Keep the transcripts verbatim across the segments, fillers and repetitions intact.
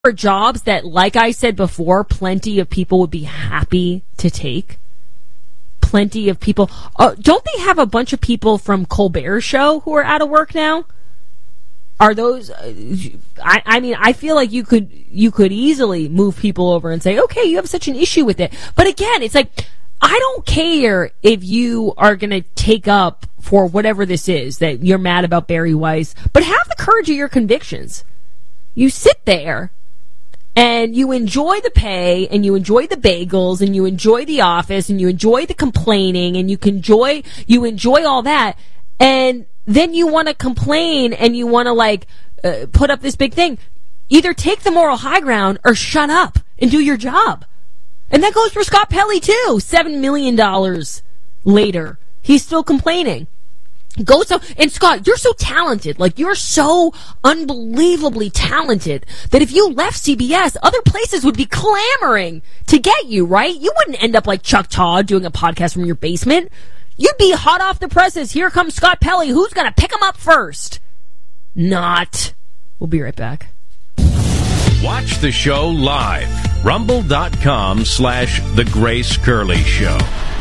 are jobs that, like I said before, plenty of people would be happy to take. Plenty of people. Uh, don't they have a bunch of people from Colbert Show who are out of work now? Are those? Uh, I, I mean, I feel like you could you could easily move people over and say, okay, you have such an issue with it. But again, it's like, I don't care if you are going to take up for whatever this is that you're mad about Barry Weiss, but have the courage of your convictions. You sit there and you enjoy the pay, and you enjoy the bagels, and you enjoy the office, and you enjoy the complaining, and you can enjoy, you enjoy all that, and then you want to complain, and you want to, like, uh, put up this big thing. Either take the moral high ground, or shut up and do your job. And that goes for Scott Pelley, too. Seven million dollars later, he's still complaining. Go so, and Scott, you're so talented. Like, you're so unbelievably talented that if you left C B S, other places would be clamoring to get you, right? You wouldn't end up like Chuck Todd doing a podcast from your basement. You'd be hot off the presses. Here comes Scott Pelley. Who's going to pick him up first? Not. We'll be right back. Watch the show live. Rumble.com slash The Grace Curley Show.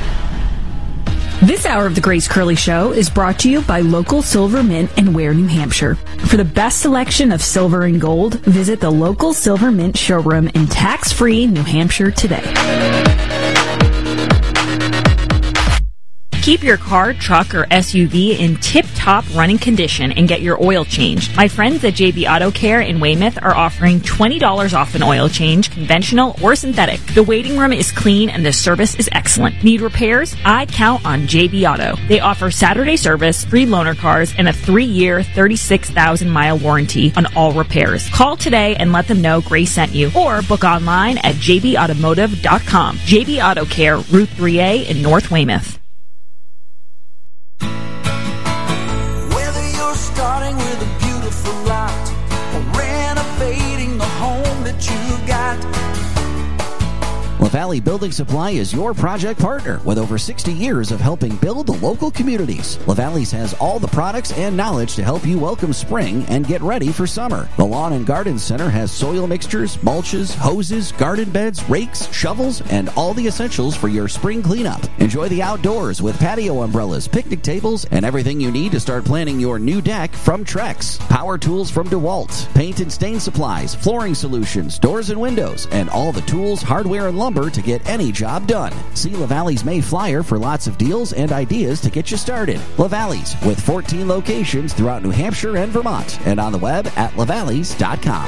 This hour of The Grace Curley Show is brought to you by Local Silver Mint in Ware, New Hampshire. For the best selection of silver and gold, visit the Local Silver Mint showroom in tax-free New Hampshire today. Keep your car, truck, or S U V in tip-top running condition and get your oil changed. My friends at J B Auto Care in Weymouth are offering twenty dollars off an oil change, conventional or synthetic. The waiting room is clean and the service is excellent. Need repairs? I'd count on J B Auto. They offer Saturday service, free loaner cars, and a three-year, thirty-six thousand mile warranty on all repairs. Call today and let them know Grace sent you, or book online at j b automotive dot com. J B Auto Care, Route three A in North Weymouth. Starting with a beautiful lot, or renovating the home that you got. LaValley Building Supply is your project partner with over sixty years of helping build the local communities. LaValley's has all the products and knowledge to help you welcome spring and get ready for summer. The Lawn and Garden Center has soil mixtures, mulches, hoses, garden beds, rakes, shovels, and all the essentials for your spring cleanup. Enjoy the outdoors with patio umbrellas, picnic tables, and everything you need to start planning your new deck from Trex. Power tools from DeWalt, paint and stain supplies, flooring solutions, doors and windows, and all the tools, hardware, and lumber to get any job done. See LaValley's May Flyer for lots of deals and ideas to get you started. LaValley's, with fourteen locations throughout New Hampshire and Vermont, and on the web at lavalleys dot com.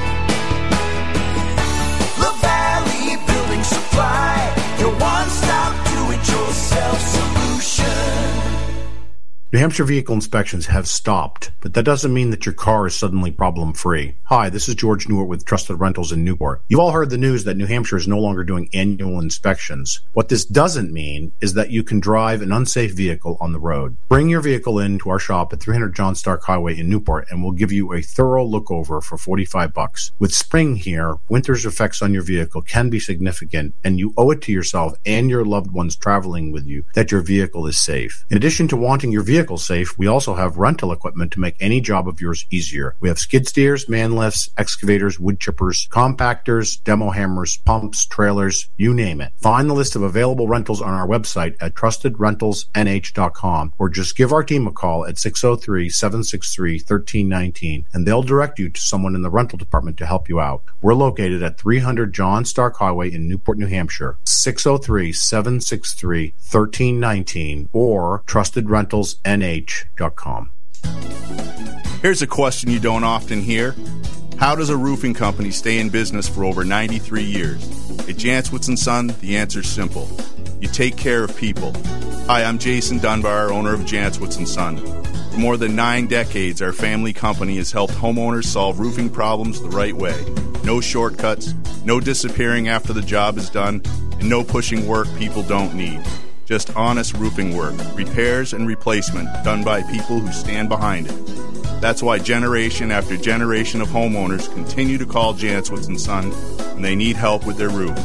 LaValley Building Supply, your one-stop do-it-yourself solution. New Hampshire vehicle inspections have stopped, but that doesn't mean that your car is suddenly problem-free. Hi, this is George Newart with Trusted Rentals in Newport. You've all heard the news that New Hampshire is no longer doing annual inspections. What this doesn't mean is that you can drive an unsafe vehicle on the road. Bring your vehicle in to our shop at three hundred John Stark Highway in Newport, and we'll give you a thorough look over for forty-five bucks. With spring here, winter's effects on your vehicle can be significant, and you owe it to yourself and your loved ones traveling with you that your vehicle is safe. In addition to wanting your vehicle safe, we also have rental equipment to make any job of yours easier. We have skid steers, man lifts, excavators, wood chippers, compactors, demo hammers, pumps, trailers, you name it. Find the list of available rentals on our website at trusted rentals n h dot com, or just give our team a call at six oh three, seven six three, one three one nine, and they'll direct you to someone in the rental department to help you out. We're located at three hundred John Stark Highway in Newport, New Hampshire, six oh three, seven six three, one three one nine, or trusted rentals n h dot com. Here's a question you don't often hear. How does a roofing company stay in business for over ninety-three years? At Jantzwitz and Son, the answer's simple. You take care of people. Hi, I'm Jason Dunbar, owner of Jantzwitz and Son. For more than nine decades, our family company has helped homeowners solve roofing problems the right way. No shortcuts, no disappearing after the job is done, and no pushing work people don't need. Just honest roofing work, repairs and replacement done by people who stand behind it. That's why generation after generation of homeowners continue to call Jantzwitz and Son when they need help with their roof.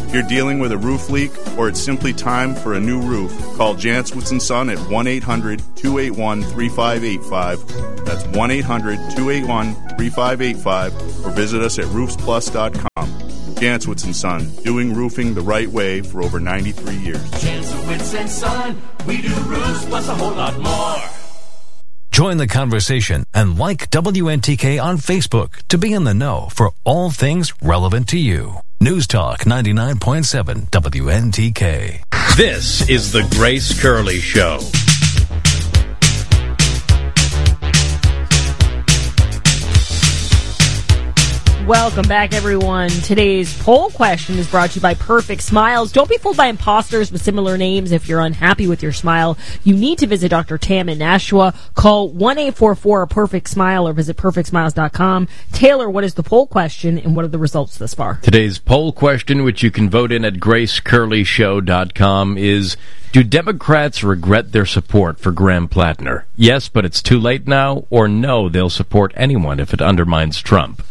If you're dealing with a roof leak or it's simply time for a new roof, call Jantzwitz and Son at one eight hundred two eight one three five eight five. That's one eight hundred two eight one three five eight five, or visit us at roofs plus dot com. Jantzwitz and Son, doing roofing the right way for over ninety-three years. Jantzwitz and Son, we do roofs plus a whole lot more. Join the conversation and like W N T K on Facebook to be in the know for all things relevant to you. News Talk ninety-nine point seven W N T K. This is the Grace Curley Show. Welcome back, everyone. Today's poll question is brought to you by Perfect Smiles. Don't be fooled by imposters with similar names. If you're unhappy with your smile, you need to visit Doctor Tam in Nashua. Call one eight four four perfect smile or visit perfect smiles dot com. Taylor, what is the poll question and what are the results thus far? Today's poll question, which you can vote in at grace curley show dot com, is: do Democrats regret their support for Graham Plattner? Yes, but it's too late now, or no, they'll support anyone if it undermines Trump?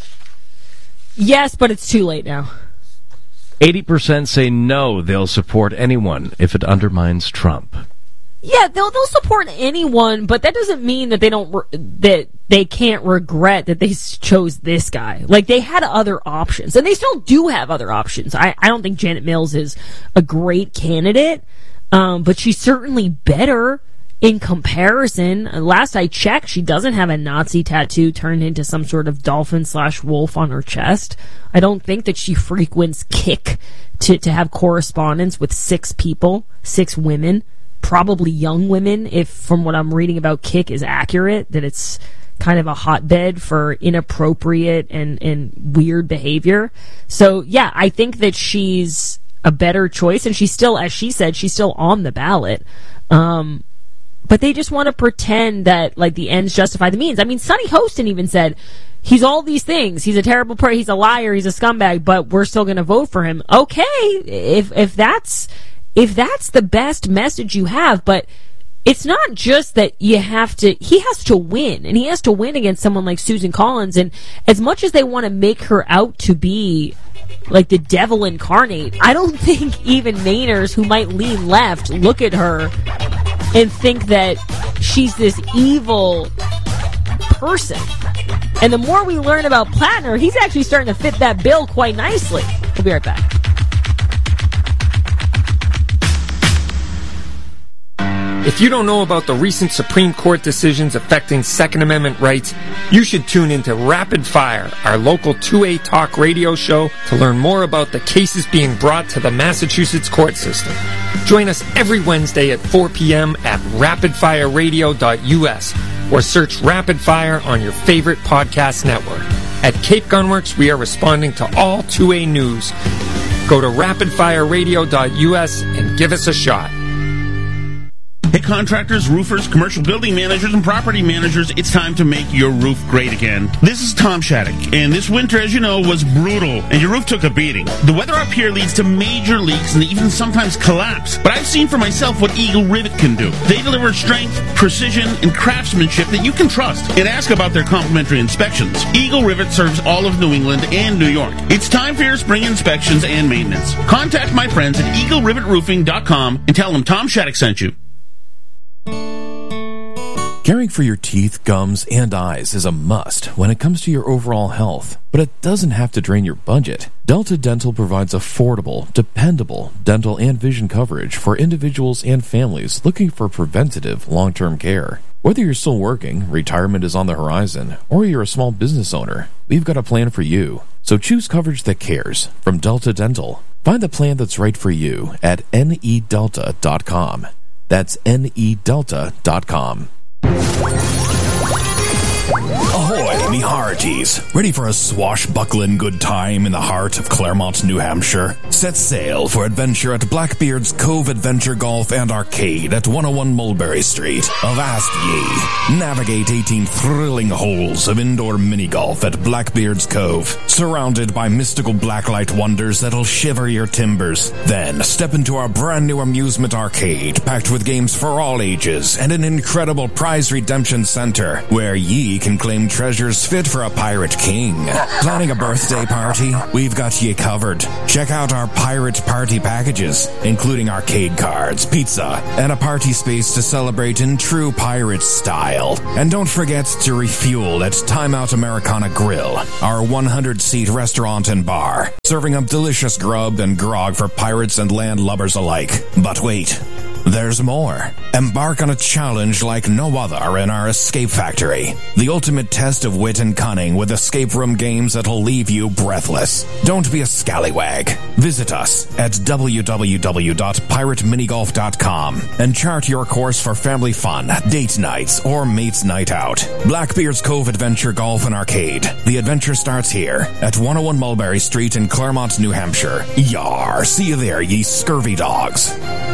Yes, but it's too late now. eighty percent say no, they'll support anyone if it undermines Trump. Yeah, they'll they'll support anyone, but that doesn't mean that they don't re- that they can't regret that they chose this guy. Like, they had other options, and they still do have other options. I, I don't think Janet Mills is a great candidate, um, but she's certainly better in comparison. Last I checked, she doesn't have a Nazi tattoo turned into some sort of dolphin slash wolf on her chest. I don't think that she frequents Kik to, to have correspondence with six people, six women, probably young women, if from what I'm reading about Kik is accurate, that it's kind of a hotbed for inappropriate and, and weird behavior. So, yeah, I think that she's a better choice, and she's still, as she said, she's still on the ballot. Um, But they just want to pretend that, like, the ends justify the means. I mean, Sonny Hostin even said, he's all these things. He's a terrible person. He's a liar. He's a scumbag, but we're still going to vote for him. Okay, if if that's if that's the best message you have, but it's not just that you have to, he has to win, and he has to win against someone like Susan Collins, and as much as they want to make her out to be like the devil incarnate, I don't think even Mainers who might lean left look at her and think that she's this evil person. And the more we learn about Plattner, he's actually starting to fit that bill quite nicely. We'll be right back. If you don't know about the recent Supreme Court decisions affecting Second Amendment rights, you should tune into Rapid Fire, our local two A talk radio show, to learn more about the cases being brought to the Massachusetts court system. Join us every Wednesday at four p.m. at rapid fire radio dot u s or search Rapid Fire on your favorite podcast network. At Cape Gunworks, we are responding to all two A news. Go to rapid fire radio dot u s and give us a shot. Hey, contractors, roofers, commercial building managers, and property managers, it's time to make your roof great again. This is Tom Shattuck, and this winter, as you know, was brutal, and your roof took a beating. The weather up here leads to major leaks and even sometimes collapse, but I've seen for myself what Eagle Rivet can do. They deliver strength, precision, and craftsmanship that you can trust, and ask about their complimentary inspections. Eagle Rivet serves all of New England and New York. It's time for your spring inspections and maintenance. Contact my friends at eagle rivet roofing dot com and tell them Tom Shattuck sent you. Caring for your teeth, gums, and eyes is a must when it comes to your overall health, but it doesn't have to drain your budget. Delta Dental provides affordable, dependable dental and vision coverage for individuals and families looking for preventative, long-term care. Whether you're still working, retirement is on the horizon, or you're a small business owner, we've got a plan for you. So choose coverage that cares from Delta Dental. Find the plan that's right for you at N E delta dot com. That's N E delta dot com. Ahoy, me hearties. Ready for a swashbuckling good time in the heart of Claremont, New Hampshire? Set sail for adventure at Blackbeard's Cove Adventure Golf and Arcade at one oh one Mulberry Street. Avast ye. Navigate eighteen thrilling holes of indoor mini-golf at Blackbeard's Cove, surrounded by mystical blacklight wonders that'll shiver your timbers. Then step into our brand new amusement arcade, packed with games for all ages and an incredible prize redemption center, where ye can claim treasures who's fit for a pirate king. Planning a birthday party? We've got you covered. Check out our pirate party packages, including arcade cards, pizza, and a party space to celebrate in true pirate style. And don't forget to refuel at Time Out Americana Grill, our one hundred seat restaurant and bar, serving up delicious grub and grog for pirates and landlubbers alike. But wait, there's more. Embark on a challenge like no other in our Escape Factory. The ultimate test of wit and cunning with escape room games that'll leave you breathless. Don't be a scallywag. Visit us at w w w dot pirate minigolf dot com and chart your course for family fun, date nights, or mates night out. Blackbeard's Cove Adventure Golf and Arcade. The adventure starts here at one oh one Mulberry Street in Claremont, New Hampshire. Yar, see you there, ye scurvy dogs.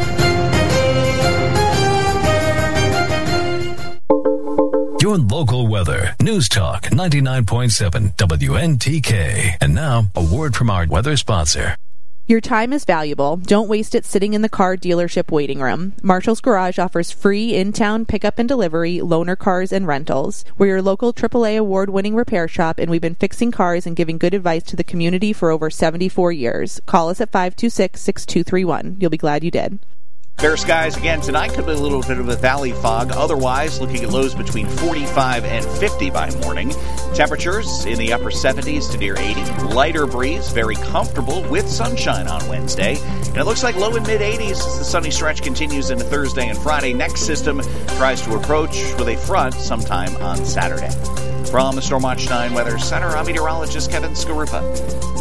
Your local weather. News Talk ninety-nine point seven W N T K. And now, a word from our weather sponsor. Your time is valuable. Don't waste it sitting in the car dealership waiting room. Marshall's Garage offers free in-town pickup and delivery, loaner cars, and rentals. We're your local triple A award-winning repair shop, and we've been fixing cars and giving good advice to the community for over seventy-four years. Call us at five two six, six two three one. You'll be glad you did. Fair skies again tonight. Could be a little bit of a valley fog. Otherwise, looking at lows between forty-five and fifty by morning. Temperatures in the upper seventies to near eighty. Lighter breeze, very comfortable with sunshine on Wednesday. And it looks like low and mid-eighties as the sunny stretch continues into Thursday and Friday. Next system tries to approach with a front sometime on Saturday. From the Stormwatch nine Weather Center, I'm meteorologist Kevin Skarupa.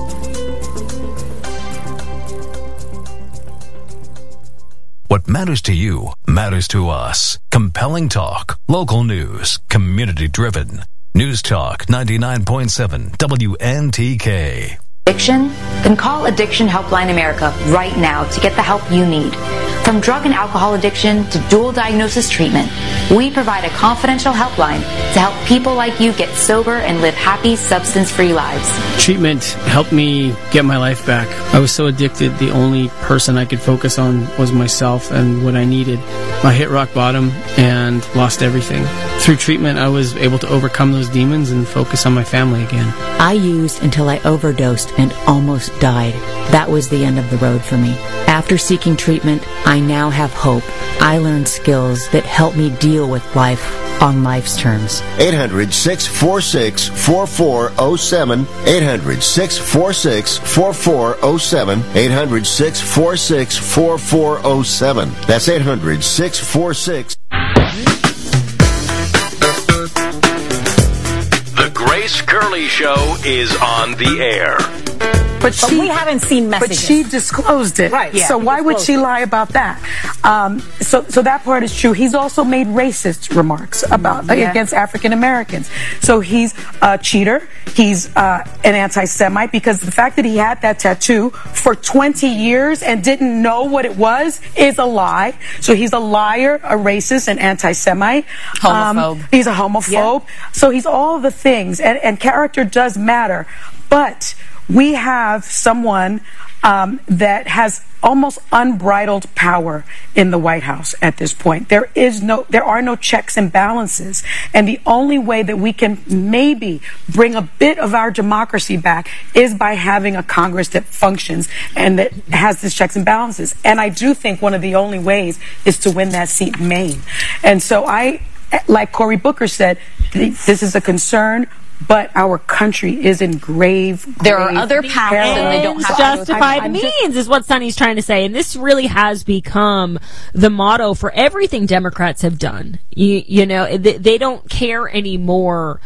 What matters to you matters to us. Compelling talk, local news, community-driven. News Talk ninety-nine point seven W N T K. Addiction? Then call Addiction Helpline America right now to get the help you need. From drug and alcohol addiction to dual diagnosis treatment, we provide a confidential helpline to help people like you get sober and live happy, substance-free lives. Treatment helped me get my life back. I was so addicted, the only person I could focus on was myself and what I needed. I hit rock bottom and lost everything. Through treatment, I was able to overcome those demons and focus on my family again. I used until I overdosed and almost died. That was the end of the road for me. After seeking treatment, I now have hope. I learned skills that help me deal with life on life's terms. eight hundred, six four six, four four zero seven. eight hundred, six four six, four four zero seven. eight hundred, six four six, four four zero seven. That's eight hundred, six four six. The Grace Curley Show is on the air. But, she, but we haven't seen messages. But she disclosed it. Right. Yeah, so why would she lie about that? Um, so, so that part is true. He's also made racist remarks about yeah. against African Americans. So he's a cheater. He's uh, an anti-Semite because the fact that he had that tattoo for twenty years and didn't know what it was is a lie. So he's a liar, a racist, an anti-Semite. Homophobe. Um, he's a homophobe. Yeah. So he's all the things, and, and character does matter. But we have someone um, that has almost unbridled power in the White House at this point. There is no, there are no checks and balances, and the only way that we can maybe bring a bit of our democracy back is by having a Congress that functions and that has these checks and balances. And I do think one of the only ways is to win that seat in Maine. And so I, like Cory Booker said, this is a concern. But our country is in grave, grave There are other paths and they don't have justified to. means is what Sonny's trying to say. And this really has become the motto for everything Democrats have done. You, you know, they, they don't care anymore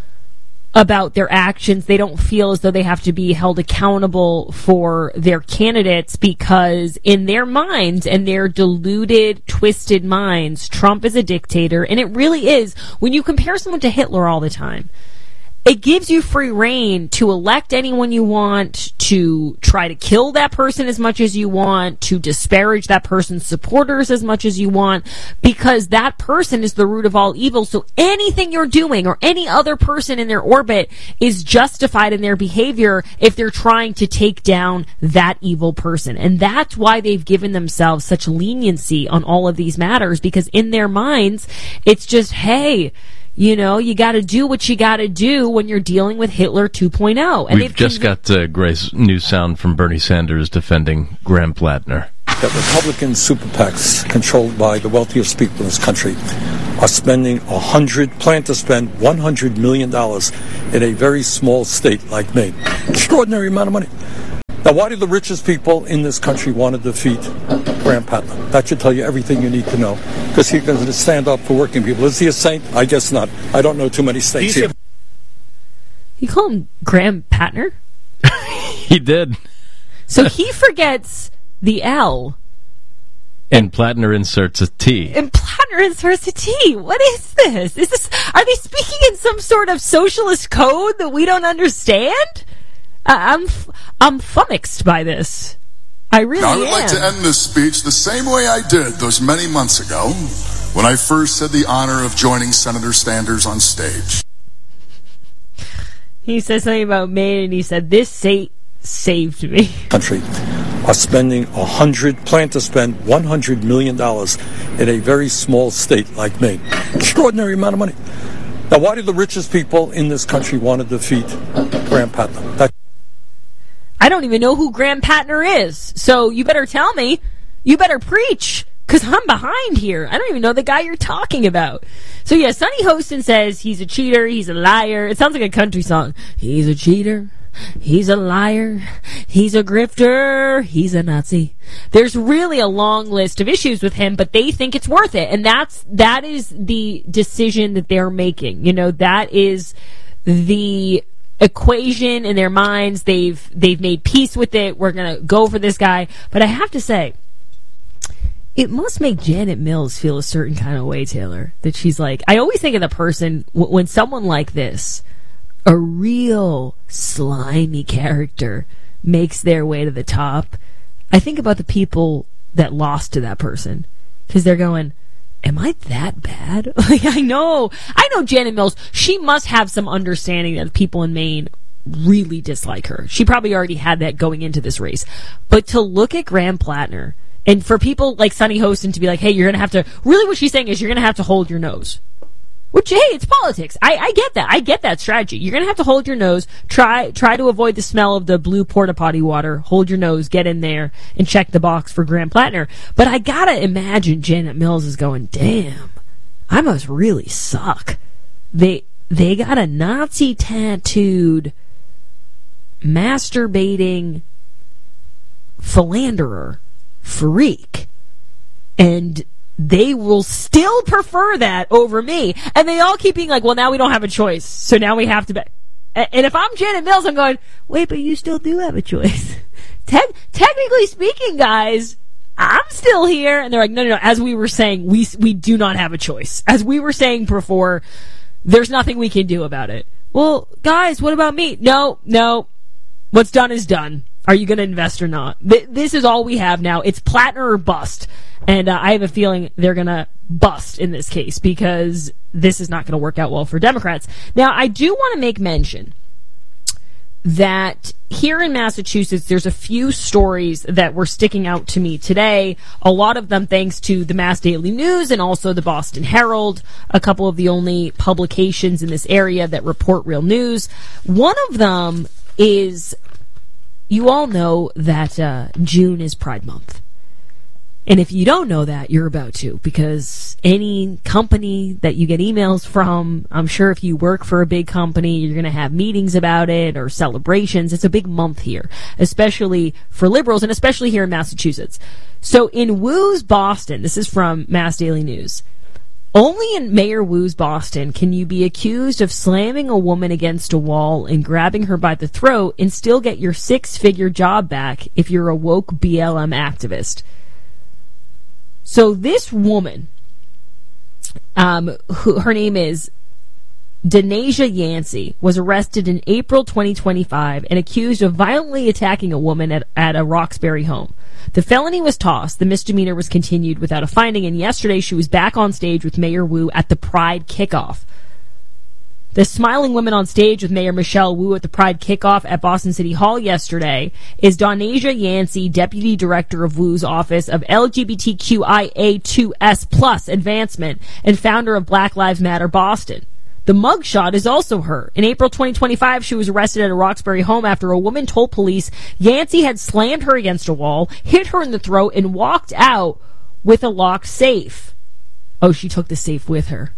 about their actions. They don't feel as though they have to be held accountable for their candidates because in their minds and their deluded, twisted minds, Trump is a dictator. And it really is. When you compare someone to Hitler all the time, it gives you free reign to elect anyone you want, to try to kill that person as much as you want, to disparage that person's supporters as much as you want, because that person is the root of all evil. So anything you're doing or any other person in their orbit is justified in their behavior if they're trying to take down that evil person. And that's why they've given themselves such leniency on all of these matters, because in their minds, it's just, hey, you know, you got to do what you got to do when you're dealing with Hitler two point oh. And We've just got uh, Grace new sound from Bernie Sanders defending Graham Plattner. That Republican super PACs controlled by the wealthiest people in this country are spending a hundred, plan to spend one hundred million dollars in a very small state like Maine. Extraordinary amount of money. Now, why do the richest people in this country want to defeat Graham Plattner? That should tell you everything you need to know, because he's going to stand up for working people. Is he a saint? I guess not. I don't know too many states here. You call him Graham Plattner? He did. So he forgets the L. And Plattner inserts a T. And Plattner inserts a T. What is this? Is this? Are they speaking in some sort of socialist code that we don't understand? Uh, I'm I'm flummoxed by this. I really now, I would am. like to end this speech the same way I did those many months ago when I first had the honor of joining Senator Sanders on stage. He said something about Maine, and he said, "This state saved me." Country are spending a hundred, plan to spend one hundred million dollars in a very small state like Maine. Extraordinary amount of money. Now, why do the richest people in this country want to defeat Graham Plattner? That- I don't even know who Graham Plattner is, so you better tell me. You better preach, because I'm behind here. I don't even know the guy you're talking about. So yeah, Sonny Hostin says he's a cheater, he's a liar. It sounds like a country song. He's a cheater. He's a liar. He's a grifter. He's a Nazi. There's really a long list of issues with him, but they think it's worth it. And that's, that is the decision that they're making. You know, that is the equation in their minds. They've, they've made peace with it. We're going to go for this guy. But I have to say, it must make Janet Mills feel a certain kind of way, Taylor, that she's like, I always think of the person, w- when someone like this, a real slimy character, makes their way to the top, I think about the people that lost to that person, because they're going, am I that bad? Like, I know, I know Janet Mills, she must have some understanding that the people in Maine really dislike her. She probably already had that going into this race. But to look at Graham Plattner, and for people like Sonny Hostin to be like, hey, you're going to have to, really what she's saying is you're going to have to hold your nose. Which, hey, it's politics. I, I get that. I get that strategy. You're going to have to hold your nose, try try to avoid the smell of the blue porta potty water, hold your nose, get in there, and check the box for Graham Plattner. But I got to imagine Janet Mills is going, damn, I must really suck. They, they got a Nazi tattooed, masturbating philanderer freak. And they will still prefer that over me. And they all keep being like, well, now we don't have a choice. So now we have to be. And if I'm Janet Mills, I'm going, wait, but you still do have a choice. Te- technically speaking, guys, I'm still here. And they're like, no, no, no. As we were saying, we, we do not have a choice. As we were saying before, there's nothing we can do about it. Well, guys, what about me? No, no. What's done is done. Are you going to invest or not? Th- this is all we have now. It's Plattner or bust. And uh, I have a feeling they're going to bust in this case because this is not going to work out well for Democrats. Now, I do want to make mention that here in Massachusetts, there's a few stories that were sticking out to me today. A lot of them thanks to the Mass Daily News and also the Boston Herald, a couple of the only publications in this area that report real news. One of them is, you all know that uh, June is Pride Month. And if you don't know that, you're about to, because any company that you get emails from, I'm sure if you work for a big company, you're going to have meetings about it or celebrations. It's a big month here, especially for liberals and especially here in Massachusetts. So in Wu's Boston, this is from Mass Daily News, only in Mayor Wu's Boston can you be accused of slamming a woman against a wall and grabbing her by the throat and still get your six-figure job back if you're a woke B L M activist. So this woman, um, who, her name is Denasia Yancey, was arrested in April twenty twenty-five and accused of violently attacking a woman at, at a Roxbury home. The felony was tossed, the misdemeanor was continued without a finding, and yesterday she was back on stage with Mayor Wu at the Pride Kickoff. The smiling woman on stage with Mayor Michelle Wu at the Pride Kickoff at Boston City Hall yesterday is Denasia Yancey, Deputy Director of Wu's Office of L G B T Q I A two S plus Advancement and founder of Black Lives Matter Boston. The mugshot is also her. In April twenty twenty-five, she was arrested at a Roxbury home after a woman told police Yancey had slammed her against a wall, hit her in the throat, and walked out with a locked safe. Oh, she took the safe with her.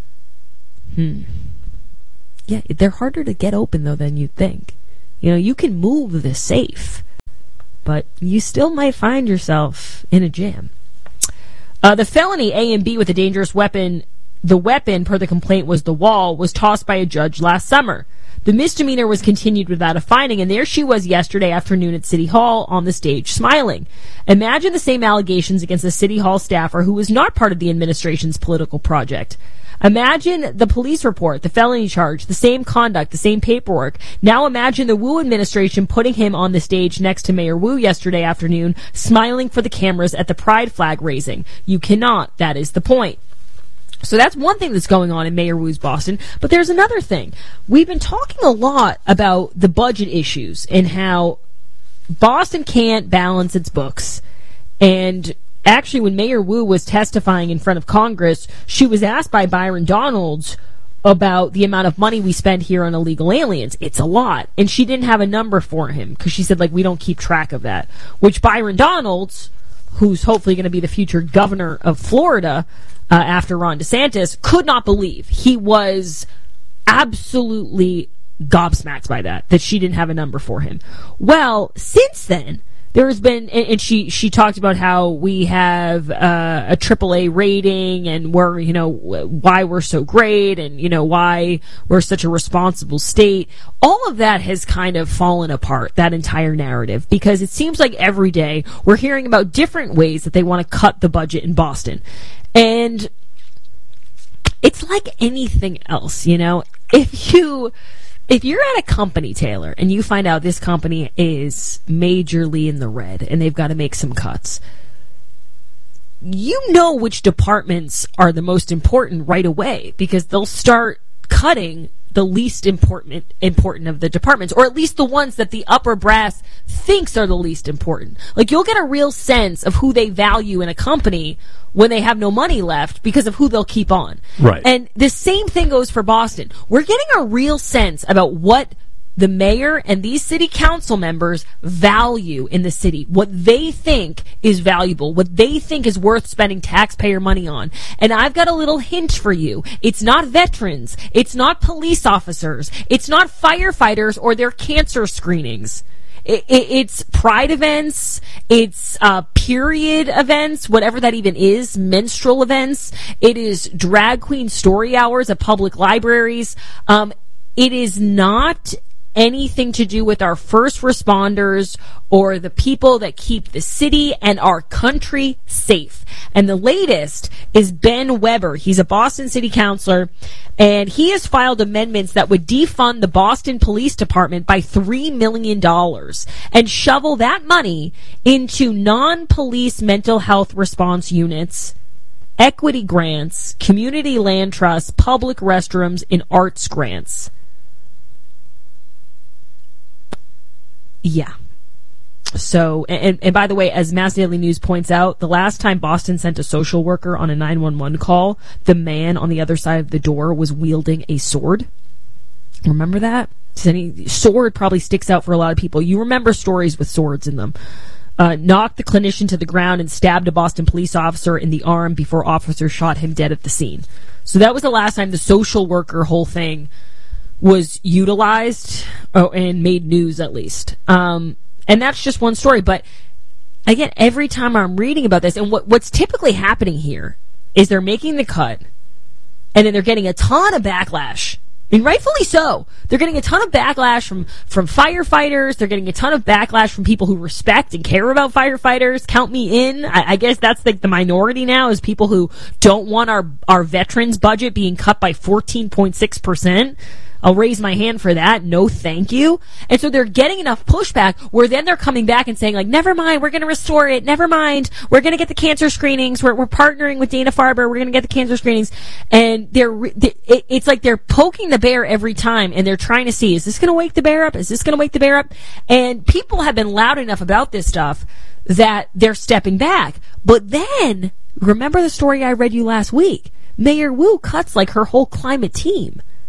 Hmm. Yeah, they're harder to get open, though, than you'd think. You know, you can move the safe, but you still might find yourself in a jam. Uh, the felony A and B with a dangerous weapon, the weapon, per the complaint, was the wall, was tossed by a judge last summer. The misdemeanor was continued without a finding, and there she was yesterday afternoon at City Hall on the stage smiling. Imagine the same allegations against a City Hall staffer who was not part of the administration's political project. Imagine the police report, the felony charge, the same conduct, the same paperwork. Now imagine the Wu administration putting him on the stage next to Mayor Wu yesterday afternoon, smiling for the cameras at the pride flag raising. You cannot. That is the point. So that's one thing that's going on in Mayor Wu's Boston. But there's another thing. We've been talking a lot about the budget issues and how Boston can't balance its books. And actually, when Mayor Wu was testifying in front of Congress, she was asked by Byron Donalds about the amount of money we spend here on illegal aliens. It's a lot. And she didn't have a number for him because she said, like, we don't keep track of that. Which Byron Donalds, who's hopefully going to be the future governor of Florida uh, after Ron DeSantis, could not believe. He was absolutely gobsmacked by that, that she didn't have a number for him. Well, since then, there has been, and she, she talked about how we have uh, a triple A rating and we're, you know, why we're so great and, you know, why we're such a responsible state. All of that has kind of fallen apart, that entire narrative, because it seems like every day we're hearing about different ways that they want to cut the budget in Boston. And it's like anything else, you know, if you... If you're at a company, Taylor, and you find out this company is majorly in the red and they've got to make some cuts, you know which departments are the most important right away because they'll start cutting the least important important of the departments, or at least the ones that the upper brass thinks are the least important. Like, you'll get a real sense of who they value in a company when they have no money left because of who they'll keep on. Right. And the same thing goes for Boston. We're getting a real sense about what the mayor and these city council members value in the city, what they think is valuable, what they think is worth spending taxpayer money on. And I've got a little hint for you. It's not veterans. It's not police officers. It's not firefighters or their cancer screenings. It, it, it's pride events, it's uh, period events, whatever that even is, menstrual events. It is drag queen story hours at public libraries. Um, it is not anything to do with our first responders or the people that keep the city and our country safe. And the latest is Ben Weber. He's a Boston city councilor, and he has filed amendments that would defund the Boston Police Department by three million dollars and shovel that money into non-police mental health response units, equity grants, community land trusts, public restrooms, and arts grants. Yeah. So, and, and by the way, as Mass Daily News points out, the last time Boston sent a social worker on a nine one one call, the man on the other side of the door was wielding a sword. Remember that? Any sword probably sticks out for a lot of people. You remember stories with swords in them. Uh, knocked the clinician to the ground and stabbed a Boston police officer in the arm before officers shot him dead at the scene. So that was the last time the social worker whole thing was utilized, oh, and made news at least. Um, and that's just one story. But again, every time I'm reading about this, and what, what's typically happening here is they're making the cut, and then they're getting a ton of backlash. I mean, rightfully so. They're getting a ton of backlash from, from firefighters. They're getting a ton of backlash from people who respect and care about firefighters. Count me in. I, I guess that's like the minority now, is people who don't want our, our veterans budget being cut by fourteen point six percent. I'll raise my hand for that. No, thank you. And so they're getting enough pushback where then they're coming back and saying, like, never mind, we're going to restore it. Never mind, we're going to get the cancer screenings. We're, we're partnering with Dana-Farber. We're going to get the cancer screenings. And they're, they, it's like they're poking the bear every time, and they're trying to see, is this going to wake the bear up? Is this going to wake the bear up? And people have been loud enough about this stuff that they're stepping back. But then, remember the story I read you last week? Mayor Wu cuts like her whole climate team.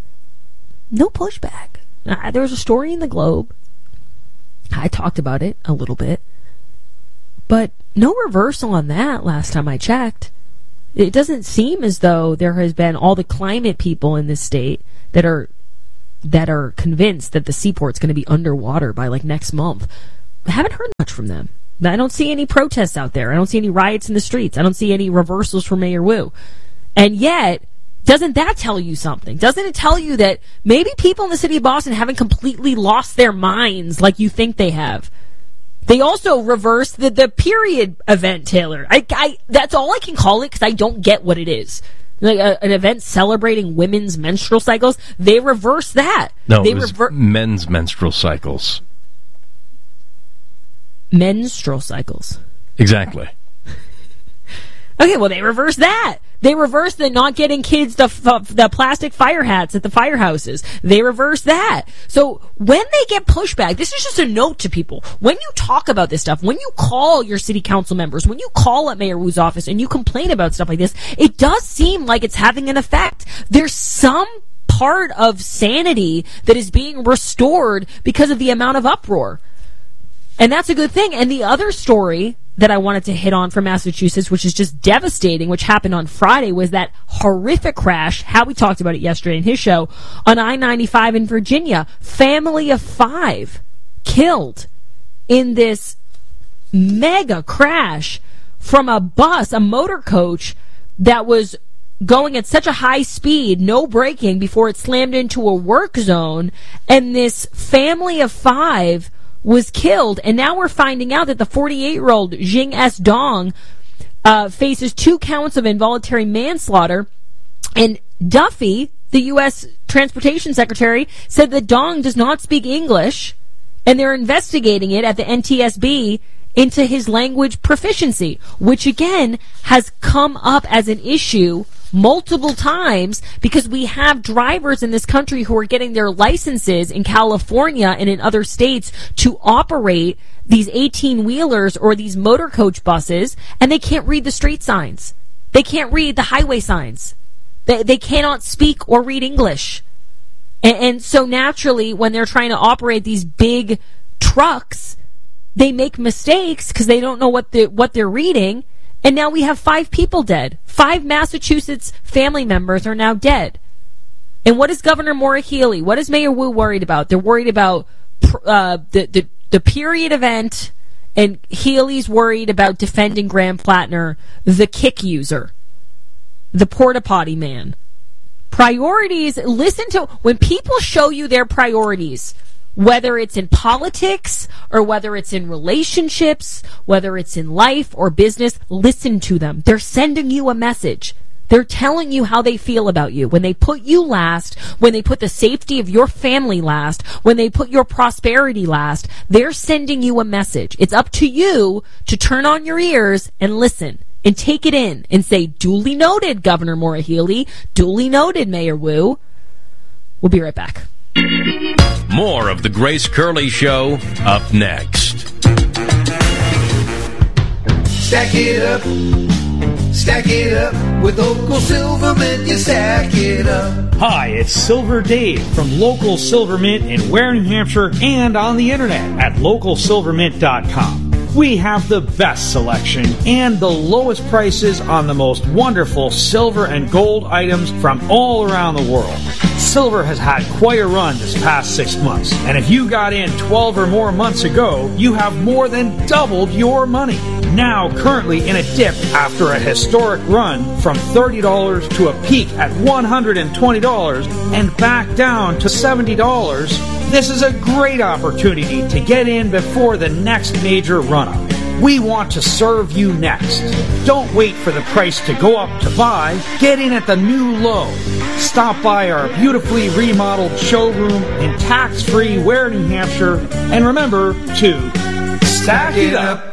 no pushback. Uh, there was a story in the Globe. I talked about it a little bit. But no reversal on that last time I checked. It doesn't seem as though there has been all the climate people in this state that are that are convinced that the seaport's going to be underwater by like next month. I haven't heard much from them. I don't see any protests out there. I don't see any riots in the streets. I don't see any reversals from Mayor Wu. And yet, doesn't that tell you something? Doesn't it tell you that maybe people in the city of Boston haven't completely lost their minds like you think they have? They also reversed the, the period event, Taylor. I, I, that's all I can call it because I don't get what it is. Like a, an event celebrating women's menstrual cycles, they reversed that. No, they it was rever- men's menstrual cycles. Menstrual cycles. Exactly. Okay, well, they reversed that. They reversed the not getting kids the f- the plastic fire hats at the firehouses. They reversed that. So when they get pushback, this is just a note to people. When you talk about this stuff, when you call your city council members, when you call at Mayor Wu's office and you complain about stuff like this, it does seem like it's having an effect. There's some part of sanity that is being restored because of the amount of uproar. And that's a good thing. And the other story that I wanted to hit on from Massachusetts, which is just devastating, which happened on Friday, was that horrific crash. Howie talked about it yesterday in his show on I ninety-five in Virginia. Family of five killed in this mega crash from a bus, a motor coach that was going at such a high speed, no braking, before it slammed into a work zone. And this family of five was killed, and now we're finding out that the forty-eight-year-old Jing S. Dong uh, faces two counts of involuntary manslaughter, and Duffy, the U S Transportation Secretary, said that Dong does not speak English, and they're investigating it at the N T S B into his language proficiency, which again has come up as an issue multiple times because we have drivers in this country who are getting their licenses in California and in other states to operate these eighteen-wheelers or these motor coach buses, and they can't read the street signs. They can't read the highway signs. They, they cannot speak or read English. And, and so naturally, when they're trying to operate these big trucks, they make mistakes because they don't know what the what they're reading. And now we have five people dead. Five Massachusetts family members are now dead. And what is Governor Maura Healey? What is Mayor Wu worried about? They're worried about uh, the, the the period event, and Healey's worried about defending Graham Plattner, the kick user, the porta potty man. Priorities. Listen to when people show you their priorities. Whether it's in politics or whether it's in relationships, whether it's in life or business, listen to them. They're sending you a message. They're telling you how they feel about you. When they put you last, when they put the safety of your family last, when they put your prosperity last, they're sending you a message. It's up to you to turn on your ears and listen and take it in and say, duly noted, Governor Maura Healey. Duly noted, Mayor Wu. We'll be right back. More of the Grace Curley Show up next. Stack it up, stack it up. With Local Silvermint, you stack it up. Hi, it's Silver Dave from Local Silvermint in Ware, New Hampshire, and on the internet at local silvermint dot com. We have the best selection and the lowest prices on the most wonderful silver and gold items from all around the world. Silver has had quite a run this past six months, and if you got in twelve or more months ago, you have more than doubled your money. Now currently in a dip after a historic run from thirty dollars to a peak at one hundred twenty dollars and back down to seventy dollars, this is a great opportunity to get in before the next major run-up. We want to serve you next. Don't wait for the price to go up to buy. Get in at the new low. Stop by our beautifully remodeled showroom in tax-free Ware, New Hampshire, and remember to stack it up.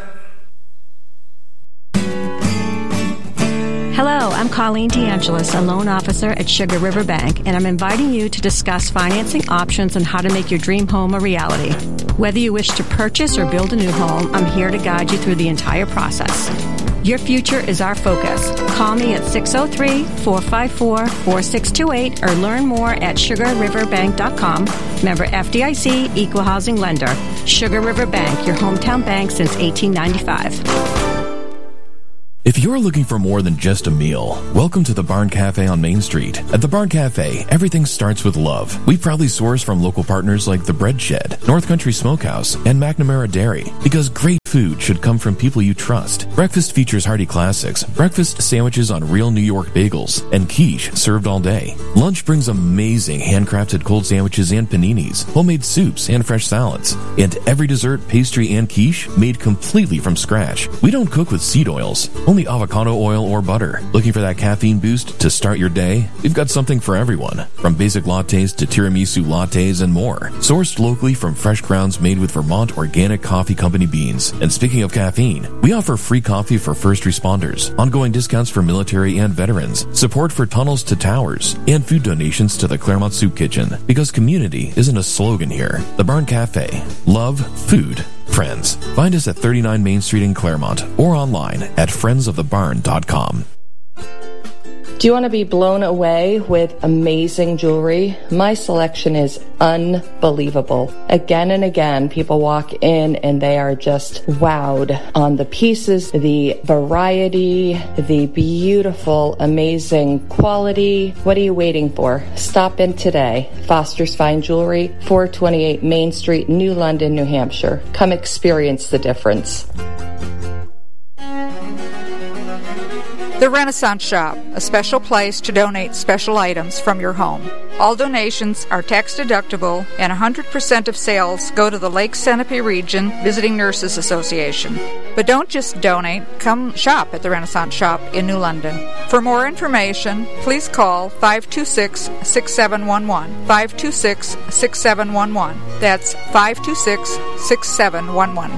Hello, I'm Colleen DeAngelis, a loan officer at Sugar River Bank, and I'm inviting you to discuss financing options and how to make your dream home a reality. Whether you wish to purchase or build a new home, I'm here to guide you through the entire process. Your future is our focus. Call me at six oh three, four five four, four six two eight or learn more at sugar river bank dot com. Member F D I C, Equal Housing Lender. Sugar River Bank, your hometown bank since eighteen ninety-five. If you're looking for more than just a meal, welcome to the Barn Cafe on Main Street. At the Barn Cafe, everything starts with love. We proudly source from local partners like The Bread Shed, North Country Smokehouse, and McNamara Dairy, because great food should come from people you trust. Breakfast features hearty classics, breakfast sandwiches on real New York bagels, and quiche served all day. Lunch brings amazing handcrafted cold sandwiches and paninis, homemade soups and fresh salads, and every dessert, pastry, and quiche made completely from scratch. We don't cook with seed oils, only avocado oil or butter. Looking for that caffeine boost to start your day? We've got something for everyone, from basic lattes to tiramisu lattes and more. Sourced locally from fresh grounds made with Vermont Organic Coffee Company beans. And speaking of caffeine, we offer free coffee for first responders, ongoing discounts for military and veterans, support for tunnels to towers, and food donations to the Claremont Soup Kitchen. Because community isn't a slogan here. The Barn Cafe. Love, food, friends. Find us at thirty-nine Main Street in Claremont or online at friends of the barn dot com. Do you want to be blown away with amazing jewelry? My selection is unbelievable. Again and again, people walk in and they are just wowed on the pieces, the variety, the beautiful, amazing quality. What are you waiting for? Stop in today. Foster's Fine Jewelry, four twenty-eight Main Street, New London, New Hampshire. Come experience the difference. The Renaissance Shop, a special place to donate special items from your home. All donations are tax deductible and one hundred percent of sales go to the Lake Centipede Region Visiting Nurses Association. But don't just donate, come shop at the Renaissance Shop in New London. For more information, please call five two six, six seven one one, five two six, six seven one one. That's five two six, six seven one one.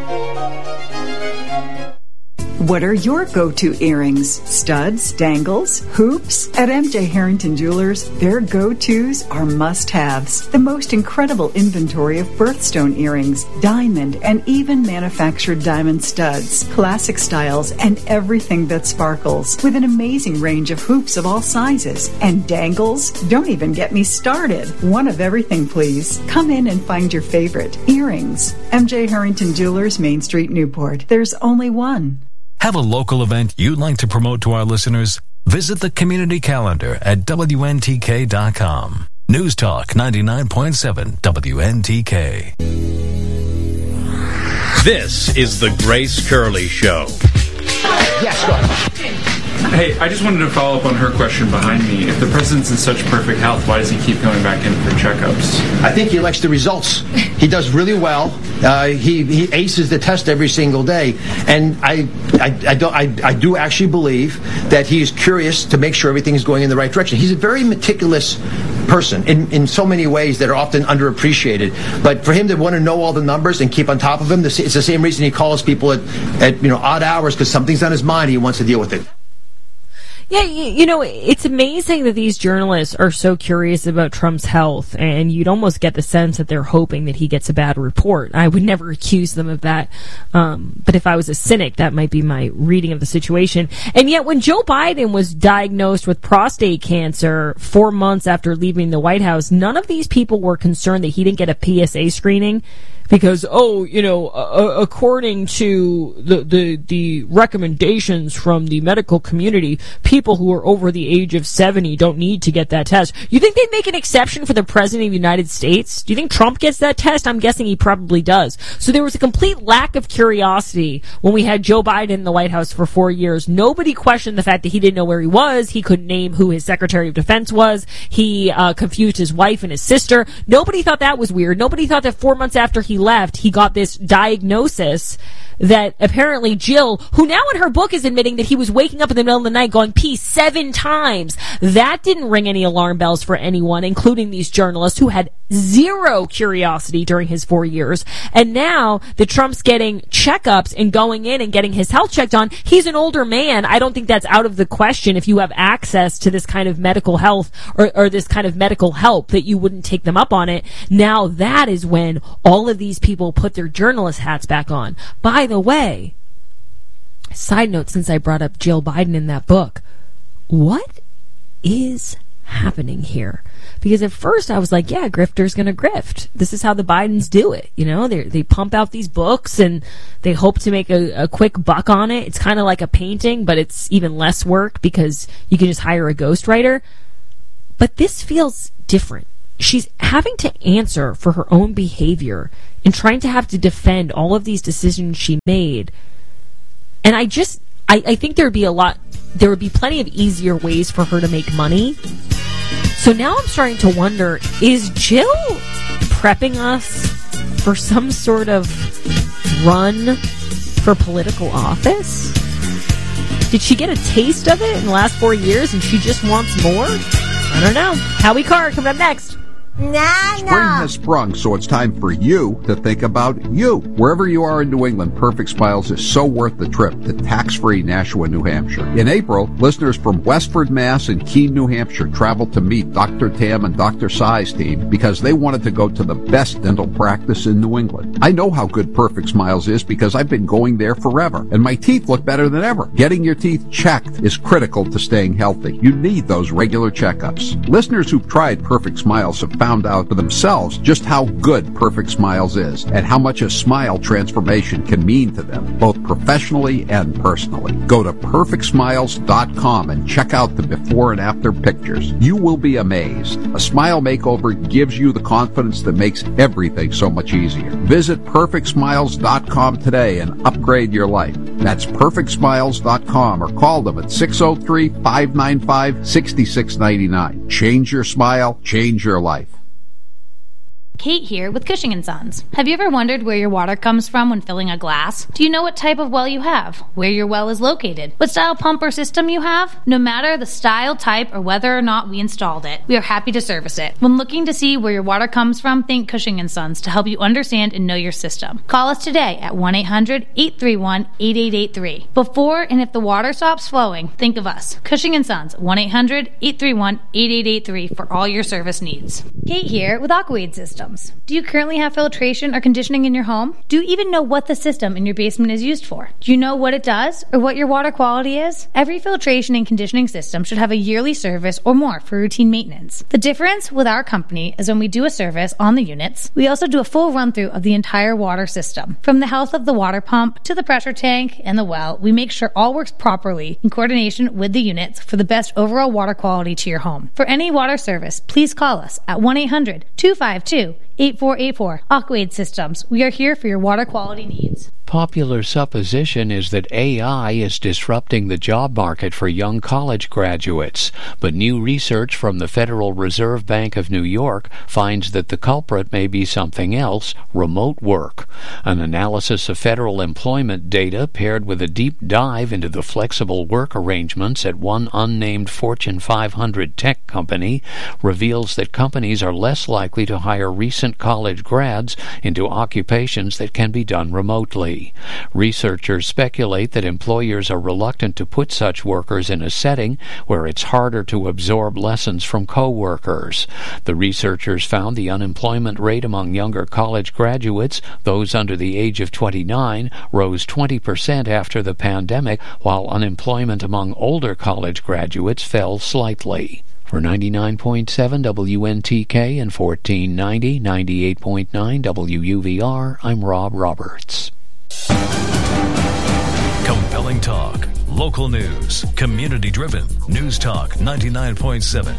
What are your go-to earrings? Studs, dangles, hoops? At M J Harrington Jewelers, their go-tos are must-haves. The most incredible inventory of birthstone earrings, diamond, and even manufactured diamond studs, classic styles, and everything that sparkles. With an amazing range of hoops of all sizes. And dangles? Don't even get me started. One of everything, please. Come in and find your favorite. Earrings. M J Harrington Jewelers, Main Street, Newport. There's only one. Have a local event you'd like to promote to our listeners? Visit the community calendar at W N T K dot com. News Talk ninety-nine point seven W N T K. This is the Grace Curley Show. Yes, go ahead. Hey, I just wanted to follow up on her question behind me. If the president's in such perfect health, why does he keep going back in for checkups? I think he likes the results. He does really well. Uh, he he aces the test every single day, and I I, I don't I, I do actually believe that he is curious to make sure everything is going in the right direction. He's a very meticulous person in, in so many ways that are often underappreciated. But for him to want to know all the numbers and keep on top of them, it's the same reason he calls people at, at you know odd hours, because something's on his mind. He wants to deal with it. Yeah, you know, it's amazing that these journalists are so curious about Trump's health, and you'd almost get the sense that they're hoping that he gets a bad report. I would never accuse them of that, um, but if I was a cynic, that might be my reading of the situation. And yet, when Joe Biden was diagnosed with prostate cancer four months after leaving the White House, none of these people were concerned that he didn't get a P S A screening. Because, oh, you know, uh, according to the, the the recommendations from the medical community, people who are over the age of seventy don't need to get that test. You think they'd make an exception for the President of the United States? Do you think Trump gets that test? I'm guessing he probably does. So there was a complete lack of curiosity when we had Joe Biden in the White House for four years. Nobody questioned the fact that he didn't know where he was. He couldn't name who his Secretary of Defense was. He uh, confused his wife and his sister. Nobody thought that was weird. Nobody thought that four months after he left, he got this diagnosis that apparently Jill, who now in her book is admitting that he was waking up in the middle of the night going pee seven times. That didn't ring any alarm bells for anyone, including these journalists who had zero curiosity during his four years. And now that Trump's getting checkups and going in and getting his health checked on, he's an older man. I don't think that's out of the question if you have access to this kind of medical health or, or this kind of medical help that you wouldn't take them up on it. Now that is when all of these people put their journalist hats back on. By the way, Side note, since I brought up Jill Biden in that book, what is happening here? Because at first I was like, yeah, grifter's gonna grift. This is how the Bidens do it. You know, they they pump out these books and they hope to make a, a quick buck on it. It's kind of like a painting, but it's even less work because you can just hire a ghostwriter. But this feels different. She's having to answer for her own behavior and trying to have to defend all of these decisions she made. And I just, I, I think there would be a lot, there would be plenty of easier ways for her to make money. So now I'm starting to wonder, is Jill prepping us for some sort of run for political office? Did she get a taste of it in the last four years and she just wants more? I don't know. Howie Carr coming up next. Nah, Spring has sprung, so it's time for you to think about you. Wherever you are in New England, Perfect Smiles is so worth the trip to tax-free Nashua, New Hampshire. In April, listeners from Westford, Mass. and Keene, New Hampshire traveled to meet Doctor Tam and Doctor Sai's team because they wanted to go to the best dental practice in New England. I know how good Perfect Smiles is because I've been going there forever, and my teeth look better than ever. Getting your teeth checked is critical to staying healthy. You need those regular checkups. Listeners who've tried Perfect Smiles have found out for themselves just how good Perfect Smiles is and how much a smile transformation can mean to them, both professionally and personally. Go to perfect smiles dot com and check out the before and after pictures. You will be amazed. A smile makeover gives you the confidence that makes everything so much easier. Visit perfect smiles dot com today and upgrade your life. That's perfect smiles dot com or call them at six oh three, five nine five, six six nine nine. Change your smile, change your life. Kate here with Cushing and Sons. Have you ever wondered where your water comes from when filling a glass? Do you know what type of well you have? Where your well is located? What style pump or system you have? No matter the style, type, or whether or not we installed it, we are happy to service it. When looking to see where your water comes from, think Cushing and Sons to help you understand and know your system. Call us today at one eight hundred, eight three one, eight eight eight three. Before and if the water stops flowing, think of us. Cushing and Sons, one eight hundred, eight three one, eight eight eight three for all your service needs. Kate here with Aquaweed Systems. Do you currently have filtration or conditioning in your home? Do you even know what the system in your basement is used for? Do you know what it does or what your water quality is? Every filtration and conditioning system should have a yearly service or more for routine maintenance. The difference with our company is when we do a service on the units, we also do a full run-through of the entire water system. From the health of the water pump to the pressure tank and the well, we make sure all works properly in coordination with the units for the best overall water quality to your home. For any water service, please call us at one eight hundred, two five two, eight four eight four. Aquaweed Systems. We are here for your water quality needs. Popular supposition is that A I is disrupting the job market for young college graduates, but new research from the Federal Reserve Bank of New York finds that the culprit may be something else: remote work. An analysis of federal employment data paired with a deep dive into the flexible work arrangements at one unnamed Fortune five hundred tech company reveals that companies are less likely to hire recent college grads into occupations that can be done remotely. Researchers speculate that employers are reluctant to put such workers in a setting where it's harder to absorb lessons from co-workers. The researchers found the unemployment rate among younger college graduates, those under the age of twenty-nine, rose twenty percent after the pandemic, while unemployment among older college graduates fell slightly. For ninety-nine point seven W N T K and fourteen ninety, ninety-eight point nine W U V R, I'm Rob Roberts. Compelling talk, local news, community-driven. News Talk ninety-nine point seven.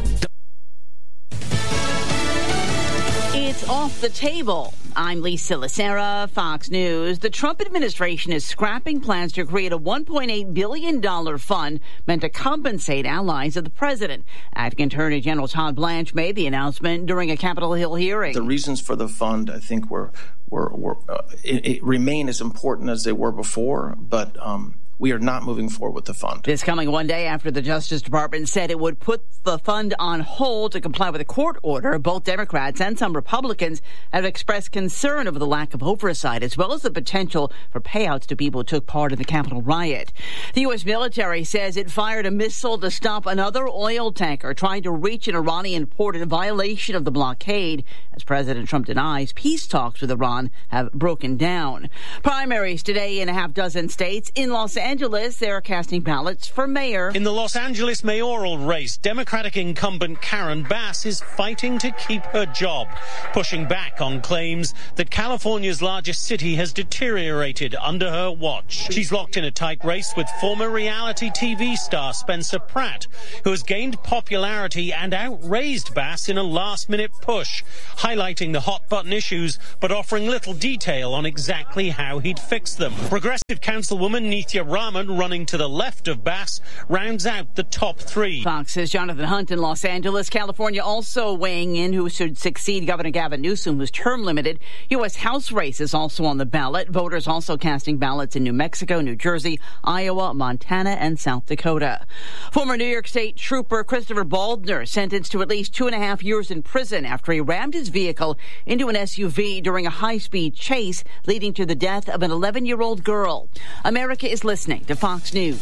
It's off the table. I'm Lisa Lacera, Fox News. The Trump administration is scrapping plans to create a one point eight billion dollars fund meant to compensate allies of the president. Acting Attorney General Todd Blanche made the announcement during a Capitol Hill hearing. The reasons for the fund, I think, were were, were uh, it, it remain as important as they were before, but um, we are not moving forward with the fund. This coming one day after the Justice Department said it would put the fund on hold to comply with a court order. Both Democrats and some Republicans have expressed concern over the lack of oversight, as well as the potential for payouts to people who took part in the Capitol riot. The U S military says it fired a missile to stop another oil tanker trying to reach an Iranian port in violation of the blockade, as President Trump denies peace talks with Iran have broken down. Primaries today in a half dozen states. In Los Angeles, Angeles, they're casting ballots for mayor. In the Los Angeles mayoral race, Democratic incumbent Karen Bass is fighting to keep her job, pushing back on claims that California's largest city has deteriorated under her watch. She's locked in a tight race with former reality T V star Spencer Pratt, who has gained popularity and outraised Bass in a last-minute push, highlighting the hot-button issues but offering little detail on exactly how he'd fix them. Progressive Councilwoman Nithya Raman, running to the left of Bass, rounds out the top three. Fox's Jonathan Hunt in Los Angeles. California also weighing in who should succeed Governor Gavin Newsom, who's term limited. U S House race is also on the ballot. Voters also casting ballots in New Mexico, New Jersey, Iowa, Montana, and South Dakota. Former New York State Trooper Christopher Baldner sentenced to at least two and a half years in prison after he rammed his vehicle into an S U V during a high-speed chase, leading to the death of an eleven-year-old girl. America is listening to Fox News.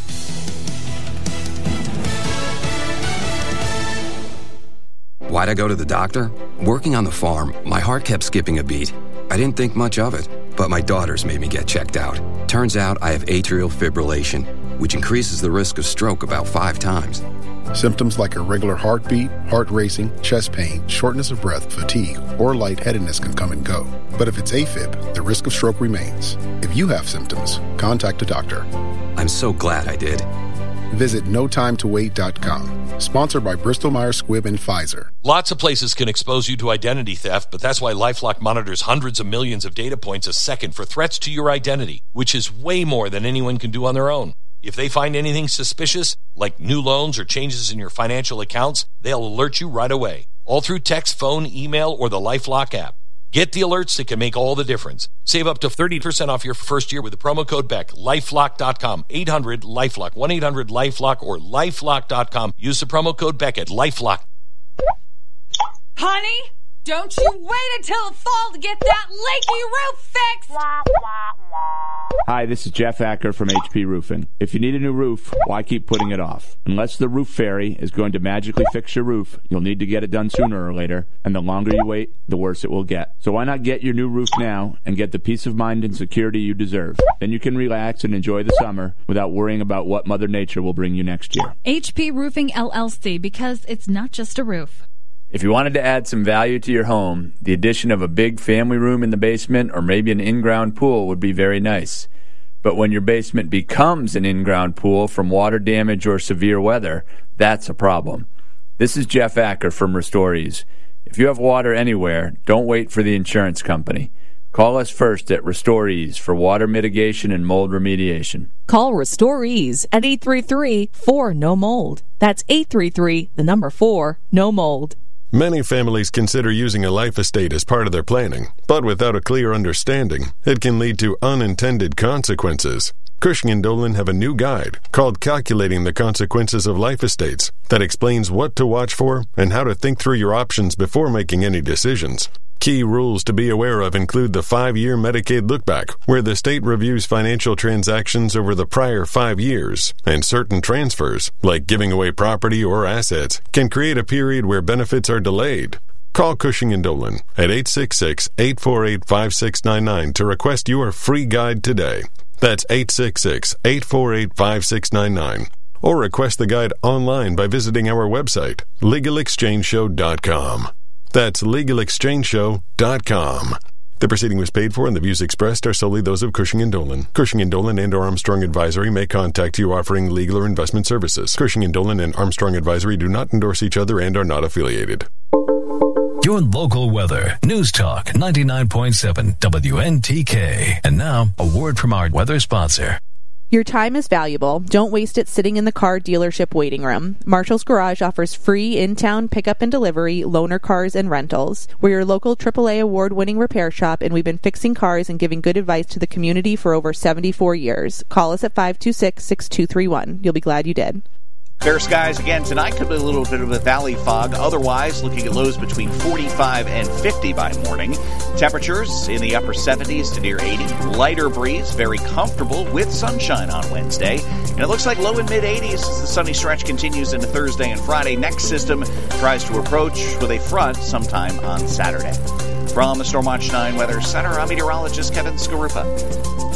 Why'd I go to the doctor? Working on the farm, my heart kept skipping a beat. I didn't think much of it, but my daughters made me get checked out. Turns out I have atrial fibrillation, which increases the risk of stroke about five times. Symptoms like irregular heartbeat, heart racing, chest pain, shortness of breath, fatigue, or lightheadedness can come and go. But if it's AFib, the risk of stroke remains. If you have symptoms, contact a doctor. I'm so glad I did. Visit no time to wait dot com. Sponsored by Bristol-Myers Squibb and Pfizer. Lots of places can expose you to identity theft, but that's why LifeLock monitors hundreds of millions of data points a second for threats to your identity, which is way more than anyone can do on their own. If they find anything suspicious, like new loans or changes in your financial accounts, they'll alert you right away, all through text, phone, email, or the LifeLock app. Get the alerts that can make all the difference. Save up to thirty percent off your first year with the promo code B E C K. LifeLock dot com, eight hundred LifeLock, one eight hundred LifeLock, or LifeLock dot com. Use the promo code B E C K at LifeLock. Honey, don't you wait until the fall to get that leaky roof fixed! Hi, this is Jeff Acker from H P Roofing. If you need a new roof, why keep putting it off? Unless the roof fairy is going to magically fix your roof, you'll need to get it done sooner or later, and the longer you wait, the worse it will get. So why not get your new roof now and get the peace of mind and security you deserve? Then you can relax and enjoy the summer without worrying about what Mother Nature will bring you next year. H P Roofing L L C, because it's not just a roof. If you wanted to add some value to your home, the addition of a big family room in the basement or maybe an in-ground pool would be very nice. But when your basement becomes an in-ground pool from water damage or severe weather, that's a problem. This is Jeff Acker from Restorees. If you have water anywhere, don't wait for the insurance company. Call us first at Restorees for water mitigation and mold remediation. Call Restorees at eight three three, four, N O mold. That's eight three three, the number four, no mold. Many families consider using a life estate as part of their planning, but without a clear understanding, it can lead to unintended consequences. Cushing and Dolan have a new guide called Calculating the Consequences of Life Estates that explains what to watch for and how to think through your options before making any decisions. Key rules to be aware of include the five-year Medicaid lookback, where the state reviews financial transactions over the prior five years, and certain transfers, like giving away property or assets, can create a period where benefits are delayed. Call Cushing and Dolan at eight six six, eight four eight, five six nine nine to request your free guide today. That's eight six six, eight four eight, five six nine nine. Or request the guide online by visiting our website, legal exchange show dot com. That's legal exchange show dot com. The proceeding was paid for and the views expressed are solely those of Cushing and Dolan. Cushing and Dolan and or Armstrong Advisory may contact you offering legal or investment services. Cushing and Dolan and Armstrong Advisory do not endorse each other and are not affiliated. Your local weather. News Talk ninety-nine point seven W N T K. And now, a word from our weather sponsor. Your time is valuable. Don't waste it sitting in the car dealership waiting room. Marshall's Garage offers free in-town pickup and delivery, loaner cars, and rentals. We're your local triple A award-winning repair shop, and we've been fixing cars and giving good advice to the community for over seventy-four years. Call us at five two six, six two three one. You'll be glad you did. Fair skies again tonight. Could be a little bit of a valley fog. Otherwise, looking at lows between forty-five and fifty by morning. Temperatures in the upper seventies to near eighty. Lighter breeze, very comfortable with sunshine on Wednesday. And it looks like low and mid-eighties as the sunny stretch continues into Thursday and Friday. Next system tries to approach with a front sometime on Saturday. From the Stormwatch nine Weather Center, I'm meteorologist Kevin Skarupa.